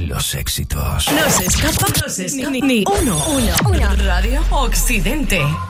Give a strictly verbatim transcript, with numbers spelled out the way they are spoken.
los éxitos. No se escapa, no se escapa ni, ni uno, uno, uno. Radio Occidente.